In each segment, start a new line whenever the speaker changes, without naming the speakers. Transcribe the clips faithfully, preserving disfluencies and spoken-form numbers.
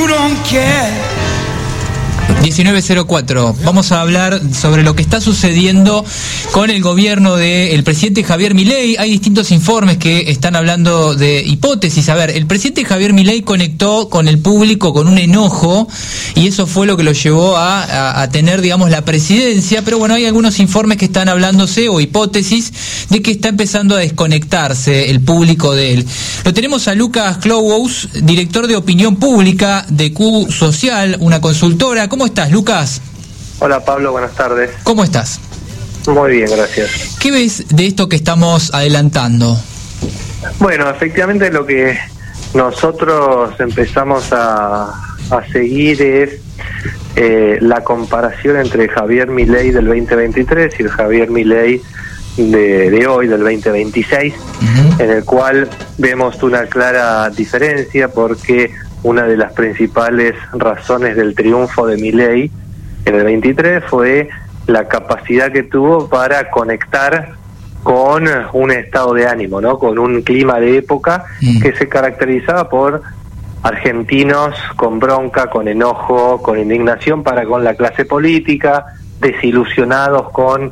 you don't care.
diecinueve cero cuatro. Vamos a hablar sobre lo que está sucediendo con el gobierno del presidente Javier Milei. Hay distintos informes que están hablando de hipótesis. A ver, el presidente Javier Milei conectó con el público con un enojo y eso fue lo que lo llevó a, a, a tener, digamos, la presidencia. Pero bueno, hay algunos informes que están hablándose o hipótesis de que está empezando a desconectarse el público de él. Lo tenemos a Lucas Clowos, director de opinión pública de Q Social, una consultora. ¿Cómo estás, Lucas?
Hola, Pablo, buenas tardes.
¿Cómo estás?
Muy bien, gracias.
¿Qué ves de esto que estamos adelantando?
Bueno, efectivamente lo que nosotros empezamos a, a seguir es eh, la comparación entre Javier Milei del veinte veintitrés y el Javier Milei de, de hoy, del veinte veintiséis, uh-huh. en el cual vemos una clara diferencia porque una de las principales razones del triunfo de Milei en el veintitrés fue la capacidad que tuvo para conectar con un estado de ánimo, ¿no? Con un clima de época mm. que se caracterizaba por argentinos con bronca, con enojo, con indignación para con la clase política, desilusionados con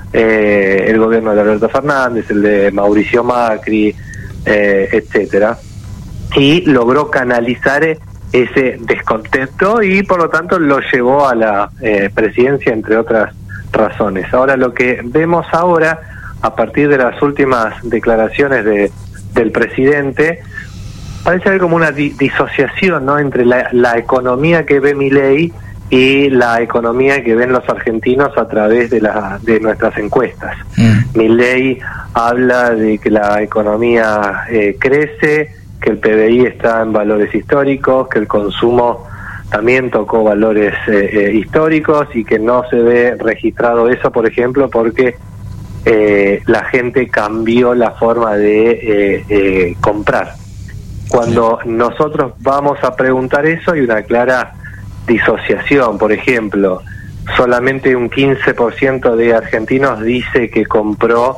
eh, el gobierno de Alberto Fernández, el de Mauricio Macri, eh, etcétera. Y logró canalizar ese descontento y por lo tanto lo llevó a la eh, presidencia, entre otras razones. Ahora lo que vemos ahora, a partir de las últimas declaraciones de, del presidente, parece haber como una di- disociación, ¿no?, entre la, la economía que ve Milei y la economía que ven los argentinos a través de, la, de nuestras encuestas. Mm. Milei habla de que la economía eh, crece, que el P B I está en valores históricos, que el consumo también tocó valores eh, eh, históricos y que no se ve registrado eso, por ejemplo, porque eh, la gente cambió la forma de eh, eh, comprar. Cuando nosotros vamos a preguntar eso hay una clara disociación. Por ejemplo, solamente un quince por ciento de argentinos dice que compró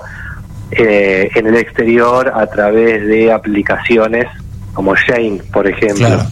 Eh, en el exterior a través de aplicaciones como Shein, por ejemplo. Claro.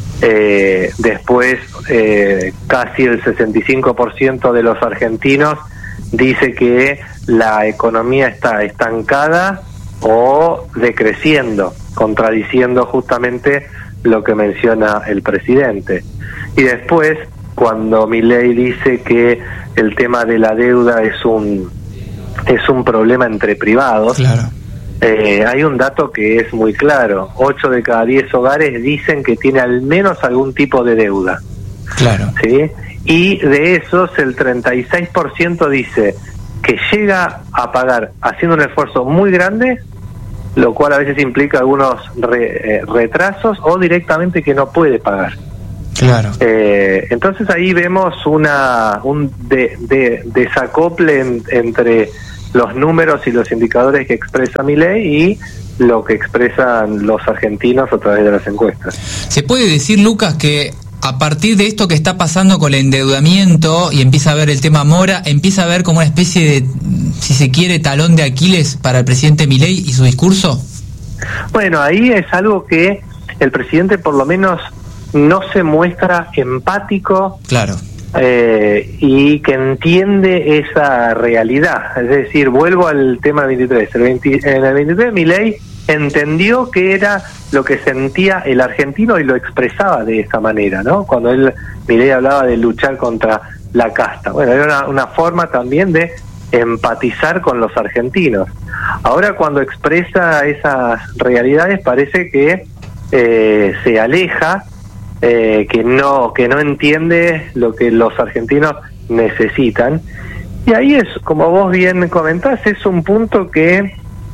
Eh, después, eh, casi el sesenta y cinco por ciento de los argentinos dice que la economía está estancada o decreciendo, contradiciendo justamente lo que menciona el presidente. Y después, cuando Milei dice que el tema de la deuda es un es un problema entre privados, claro. eh, hay un dato que es muy claro: ocho de cada diez hogares dicen que tiene al menos algún tipo de deuda. Claro. ¿Sí? Y de esos el treinta y seis por ciento dice que llega a pagar haciendo un esfuerzo muy grande, lo cual a veces implica algunos re, eh, retrasos o directamente que no puede pagar. Claro. Eh, entonces ahí vemos una un de, de, desacople en, entre los números y los indicadores que expresa Milei y lo que expresan los argentinos a través de las encuestas.
¿Se puede decir, Lucas, que a partir de esto que está pasando con el endeudamiento y empieza a ver el tema Mora, empieza a ver como una especie de, si se quiere, talón de Aquiles para el presidente Milei y su discurso?
Bueno, ahí es algo que el presidente por lo menos no se muestra empático, claro, eh, y que entiende esa realidad. Es decir, vuelvo al tema veintitrés. El veinte, en el veintitrés Milei entendió que era lo que sentía el argentino y lo expresaba de esa manera, ¿no? Cuando él, Milei, hablaba de luchar contra la casta. Bueno, era una, una forma también de empatizar con los argentinos. Ahora, cuando expresa esas realidades, parece que eh, se aleja, eh, que no que no entiende lo que los argentinos necesitan. Y ahí es, como vos bien comentás, es un punto que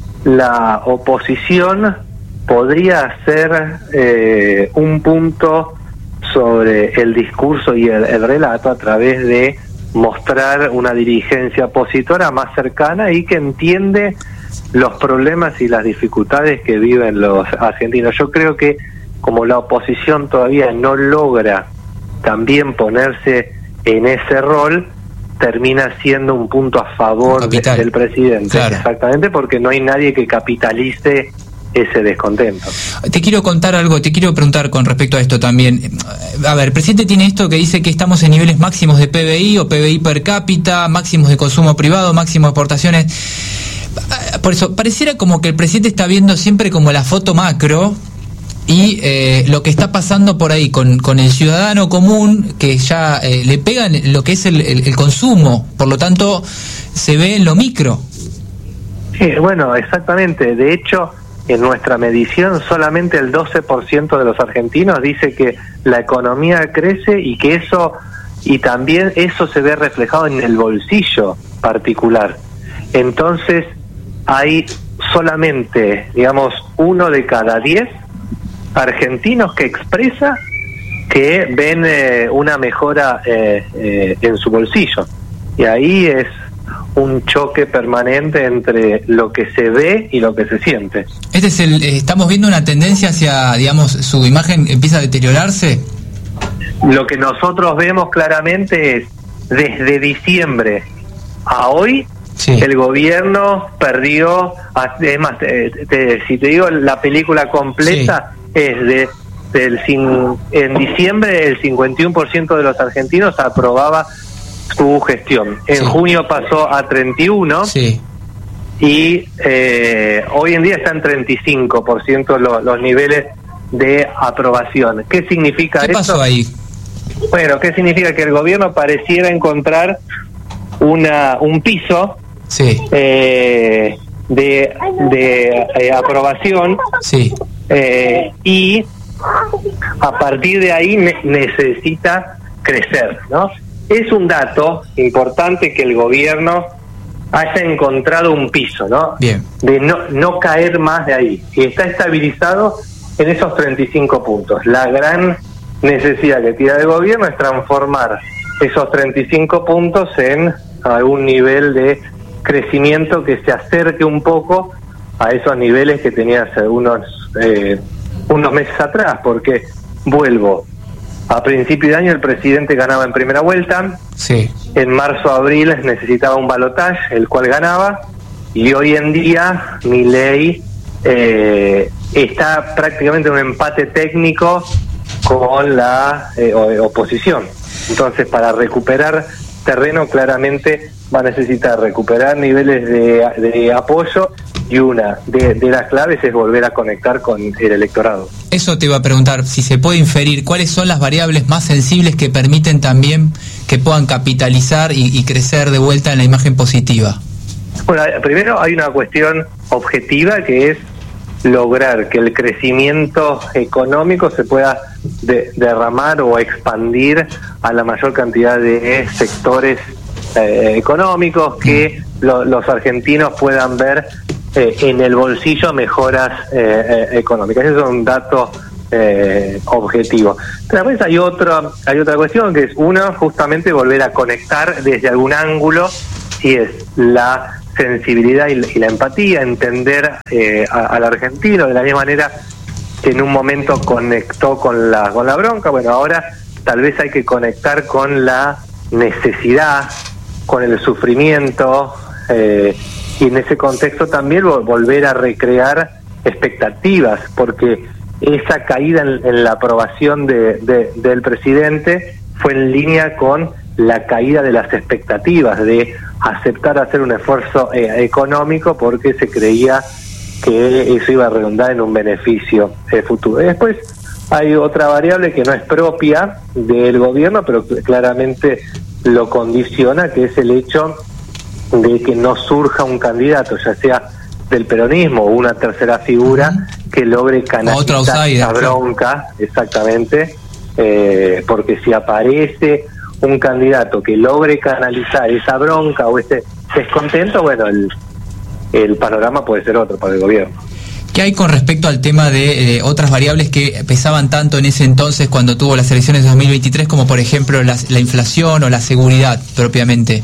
la oposición podría ser eh, un punto sobre el discurso y el, el relato a través de mostrar una dirigencia opositora más cercana y que entiende los problemas y las dificultades que viven los argentinos. Yo creo que como la oposición todavía no logra también ponerse en ese rol, termina siendo un punto a favor de, del presidente. Claro. Exactamente, porque no hay nadie que capitalice ese descontento.
Te quiero contar algo, te quiero preguntar con respecto a esto también. A ver, el presidente tiene esto que dice que estamos en niveles máximos de P B I o P B I per cápita, máximos de consumo privado, máximos de exportaciones. Por eso, pareciera como que el presidente está viendo siempre como la foto macro y eh, lo que está pasando por ahí con, con el ciudadano común, que ya eh, le pegan lo que es el, el, el consumo, por lo tanto se ve en lo micro.
Sí, bueno, exactamente. De hecho, en nuestra medición solamente el doce por ciento de los argentinos dice que la economía crece y que eso, y también eso se ve reflejado en el bolsillo particular. Entonces, hay solamente, digamos, uno de cada diez argentinos que expresa que ven eh, una mejora eh, eh, en su bolsillo. Y ahí es un choque permanente entre lo que se ve y lo que se siente.
Este es el, eh, estamos viendo una tendencia hacia, digamos, su imagen empieza a deteriorarse.
Lo que nosotros vemos claramente es, desde diciembre a hoy, sí, el gobierno perdió, es más, te, te, si te digo la película completa, sí, es de del en diciembre el cincuenta y uno por ciento de los argentinos aprobaba su gestión. En sí. junio pasó a treinta y uno, sí, y eh, hoy en día están treinta y cinco por ciento los, los niveles de aprobación. ¿Qué significa
¿Qué
esto?
pasó ahí?
Bueno, ¿qué significa? Que el gobierno pareciera encontrar una un piso, sí, eh, de, de eh, aprobación, sí, eh, y a partir de ahí ne- necesita crecer, ¿no? Es un dato importante que el gobierno haya encontrado un piso, ¿no? Bien. De no, no caer más de ahí. Y está estabilizado en esos treinta y cinco puntos. La gran necesidad que tiene el gobierno es transformar esos treinta y cinco puntos en algún nivel de crecimiento que se acerque un poco a esos niveles que tenía hace unos, eh, unos meses atrás, porque, vuelvo, a principio de año el presidente ganaba en primera vuelta, sí, en marzo-abril necesitaba un balotaje, el cual ganaba, y hoy en día Milei eh, está prácticamente en un empate técnico con la eh, oposición. Entonces, para recuperar terreno, claramente va a necesitar recuperar niveles de, de apoyo, y una de, de las claves es volver a conectar con el electorado.
Eso te iba a preguntar, si se puede inferir, ¿cuáles son las variables más sensibles que permiten también que puedan capitalizar y, y crecer de vuelta en la imagen positiva?
Bueno, primero hay una cuestión objetiva, que es lograr que el crecimiento económico se pueda de, derramar o expandir a la mayor cantidad de sectores eh, económicos, que lo, los argentinos puedan ver eh, en el bolsillo mejoras eh, eh, económicas. Eso es un dato eh, objetivo. Pero después hay otra, hay otra cuestión, que es una, justamente volver a conectar desde algún ángulo, y es la sensibilidad y la, y la empatía, entender eh, a, al argentino de la misma manera que en un momento conectó con la con la bronca. Bueno, ahora tal vez hay que conectar con la necesidad, con el sufrimiento, eh, y en ese contexto también volver a recrear expectativas, porque esa caída en, en la aprobación de, de, del presidente fue en línea con la caída de las expectativas de aceptar hacer un esfuerzo eh, económico, porque se creía que eso iba a redundar en un beneficio eh, futuro. Y después hay otra variable que no es propia del gobierno, pero claramente lo condiciona, que es el hecho de que no surja un candidato, ya sea del peronismo o una tercera figura, uh-huh, que logre canalizar esa bronca, exactamente, eh, porque si aparece un candidato que logre canalizar esa bronca o ese descontento, bueno, el, el panorama puede ser otro para el gobierno.
¿Qué hay con respecto al tema de eh, otras variables que pesaban tanto en ese entonces cuando tuvo las elecciones de dos mil veintitrés, como por ejemplo la, la inflación o la seguridad propiamente?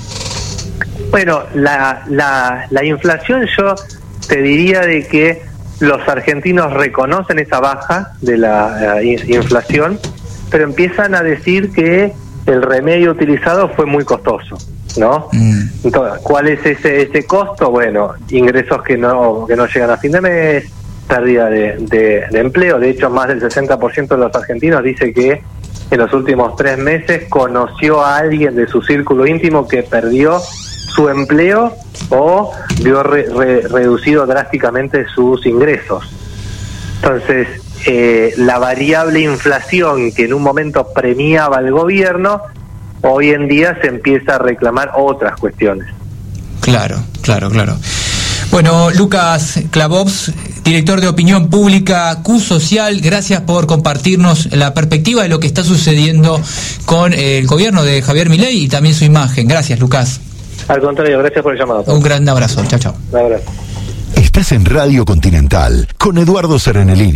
Bueno, la, la, la inflación, yo te diría de que los argentinos reconocen esa baja de la uh, inflación, pero empiezan a decir que el remedio utilizado fue muy costoso, ¿no? Mm. Entonces, ¿cuál es ese ese costo? Bueno, ingresos que no que no llegan a fin de mes, pérdida de, de, de empleo. De hecho, más del sesenta por ciento de los argentinos dice que en los últimos tres meses conoció a alguien de su círculo íntimo que perdió su empleo o vio re, re, reducido drásticamente sus ingresos. Entonces, eh, la variable inflación que en un momento premiaba al gobierno, hoy en día se empieza a reclamar otras cuestiones.
Claro, claro, claro. Bueno, Lucas Klavovs, director de Opinión Pública, Q Social, gracias por compartirnos la perspectiva de lo que está sucediendo con el gobierno de Javier Milei y también su imagen. Gracias, Lucas.
Al contrario, gracias por el llamado.
Un gran abrazo. Chao, chao.
Un abrazo.
Estás en Radio Continental con Eduardo Serenelini.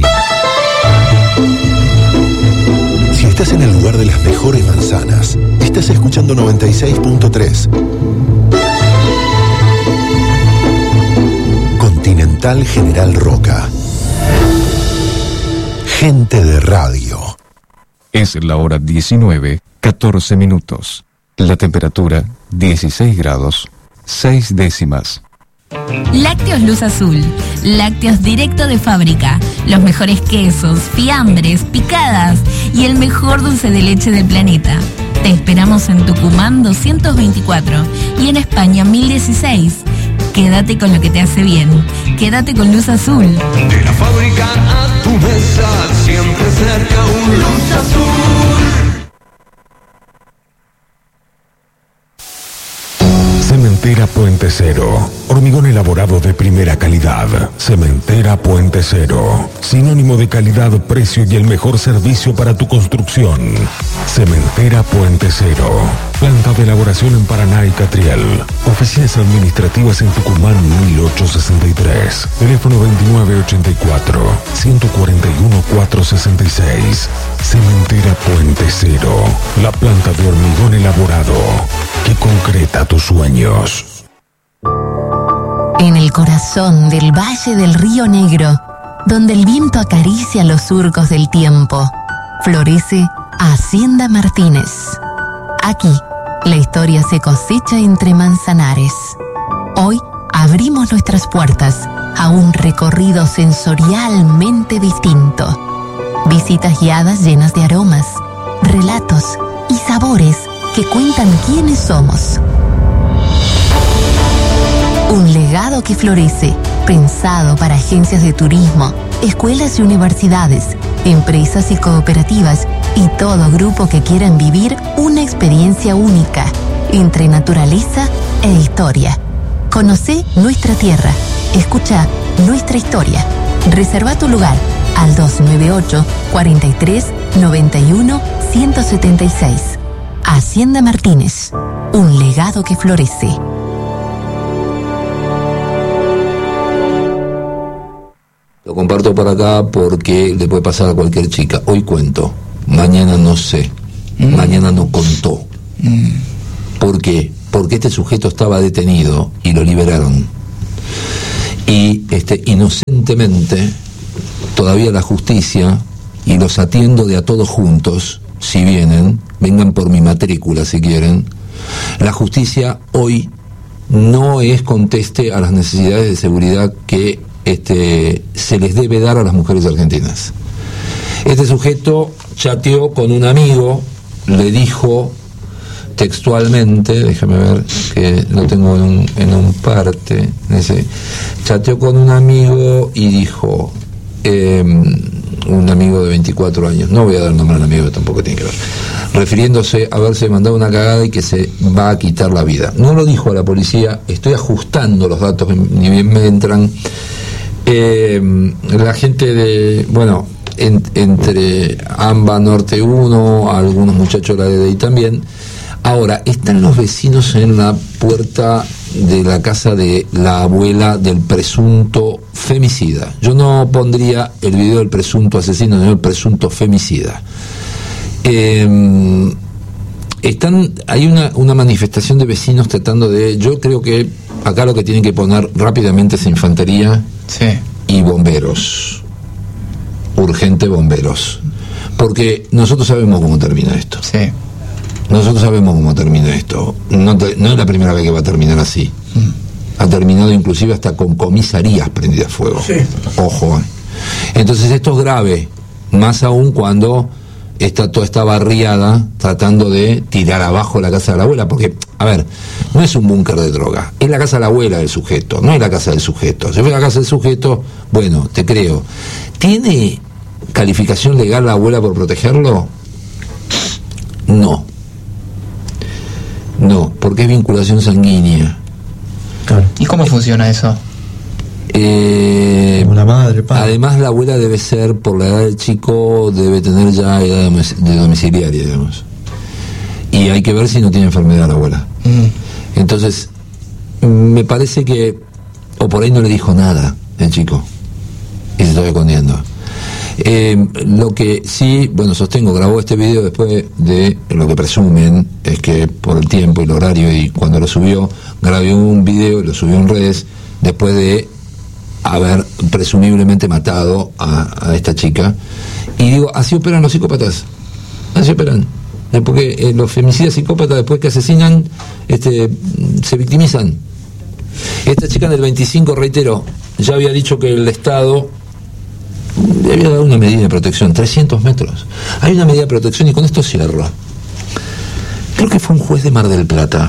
Si estás en el lugar de las mejores manzanas, estás escuchando noventa y seis punto tres. Continental General Roca. Gente de radio.
Es la hora diecinueve, catorce minutos. La temperatura dieciséis grados, seis décimas.
Lácteos Luz Azul, lácteos directo de fábrica, los mejores quesos, fiambres, picadas y el mejor dulce de leche del planeta. Te esperamos en Tucumán doscientos veinticuatro y en España mil dieciséis. Quédate con lo que te hace bien. Quédate con Luz Azul.
De la fábrica a tu mesa, siempre cerca un Luz Azul.
Cementera Puente Cero. Hormigón elaborado de primera calidad. Cementera Puente Cero. Sinónimo de calidad, precio y el mejor servicio para tu construcción. Cementera Puente Cero. Planta de elaboración en Paraná y Catriel. Oficinas administrativas en Tucumán mil ochocientos sesenta y tres. Teléfono veintinueve ochenta y cuatro, ciento cuarenta y uno, cuatrocientos sesenta y seis. Cementera Puente Cero. La planta de hormigón elaborado que concreta tus sueños.
En el corazón del Valle del Río Negro, donde el viento acaricia los surcos del tiempo, florece Hacienda Martínez. Aquí, la historia se cosecha entre manzanares. Hoy abrimos nuestras puertas a un recorrido sensorialmente distinto. Visitas guiadas llenas de aromas, relatos y sabores que cuentan quiénes somos. Un legado que florece, pensado para agencias de turismo, escuelas y universidades, empresas y cooperativas y todo grupo que quieran vivir una experiencia única entre naturaleza e historia. Conocé nuestra tierra, escucha nuestra historia. Reserva tu lugar al dos nueve ocho, cuarenta y tres, noventa y uno, ciento setenta y seis. Hacienda Martínez, un legado que florece.
Lo comparto para acá porque le puede pasar a cualquier chica. Hoy cuento, mañana no sé, mm. mañana no contó. Mm. ¿Por qué? Porque este sujeto estaba detenido y lo liberaron. Y este, inocentemente, todavía la justicia, y los atiendo de a todos juntos, si vienen, vengan por mi matrícula si quieren, la justicia hoy no es conteste a las necesidades de seguridad que este, se les debe dar a las mujeres argentinas. Este sujeto chateó con un amigo, le dijo textualmente, déjame ver que lo tengo en un, en un parte, dice, chateó con un amigo y dijo, eh, un amigo de veinticuatro años, no voy a dar nombre al amigo, tampoco tiene que ver, refiriéndose a haberse mandado una cagada y que se va a quitar la vida. No lo dijo a la policía, estoy ajustando los datos que ni bien me entran. Eh, la gente de, bueno, en, entre AMBA Norte uno, algunos muchachos de la D D I también. Ahora, están los vecinos en la puerta de la casa de la abuela del presunto femicida. Yo no pondría el video del presunto asesino, sino el presunto femicida. Eh, están, hay una, una manifestación de vecinos tratando de... Yo creo que acá lo que tienen que poner rápidamente es infantería, sí, y bomberos. Urgente bomberos. Porque nosotros sabemos cómo termina esto. Sí. Nosotros sabemos cómo termina esto. No, te, no es la primera vez que va a terminar así. Mm. Ha terminado inclusive hasta con comisarías prendidas a fuego. Sí. Ojo. Eh. Entonces esto es grave, más aún cuando está toda esta barriada tratando de tirar abajo la casa de la abuela, porque, a ver, no es un búnker de droga, es la casa de la abuela del sujeto, no es la casa del sujeto. Si fue la casa del sujeto, bueno, te creo. ¿Tiene calificación legal la abuela por protegerlo? No. No, porque es vinculación sanguínea.
Claro. ¿Y cómo funciona eso?
Eh,
Como la madre, padre.
Además, la abuela debe ser, por la edad del chico, debe tener ya edad de domiciliaria, digamos. Y hay que ver si no tiene enfermedad la abuela. Mm. Entonces, me parece que, o por ahí no le dijo nada el chico, y se está escondiendo. Eh, lo que sí, bueno, sostengo, grabó este video después de lo que presumen, es que por el tiempo y el horario, y cuando lo subió, grabó un video y lo subió en redes, después de haber presumiblemente matado a, a esta chica. Y digo, así operan los psicópatas, así operan, porque eh, los femicidas psicópatas, después que asesinan, este, se victimizan. Esta chica en el veinticinco, reitero, ya había dicho que el Estado le había dado una medida de protección, trescientos metros. Hay una medida de protección, y con esto cierro. Creo que fue un juez de Mar del Plata.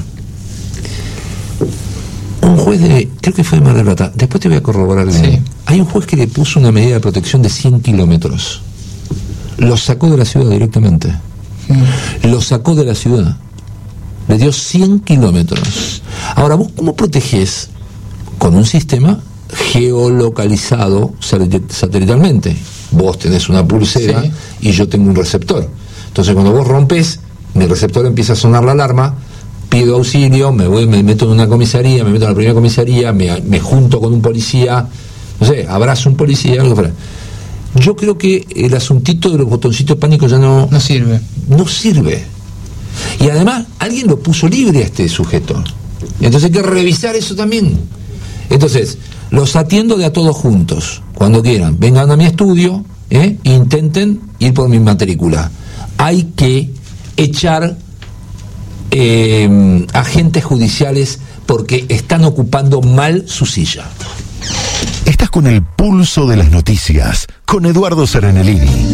Un juez de... Creo que fue de Mar del Plata. Después te voy a corroborar. Sí. Hay un juez que le puso una medida de protección de cien kilómetros. Lo sacó de la ciudad directamente. Mm. Lo sacó de la ciudad. Le dio cien kilómetros. Ahora, ¿vos cómo protegés? Con un sistema geolocalizado satelitalmente. Vos tenés una pulsera, sí, y yo tengo un receptor. Entonces, cuando vos rompes, mi receptor empieza a sonar la alarma, pido auxilio, me voy, me meto en una comisaría, me meto en la primera comisaría, me, me junto con un policía, no sé, abrazo a un policía, algo fuera. Yo creo que el asuntito de los botoncitos de pánico ya no...
No sirve.
No sirve. Y además, alguien lo puso libre a este sujeto. Entonces hay que revisar eso también. Entonces, los atiendo de a todos juntos. Cuando quieran, vengan a mi estudio, ¿eh? Intenten ir por mi matrícula. Hay que echar eh, agentes judiciales porque están ocupando mal su silla.
Estás con el pulso de las noticias, con Eduardo Serenelini.